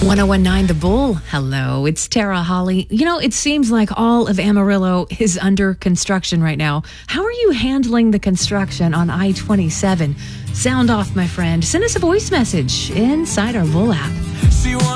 1019 The Bull. Hello, it's Tara Holly. You know, it seems like all of Amarillo is under construction right now. How are you handling the construction on I-27? Sound off, my friend. Send us a voice message inside our Bull app.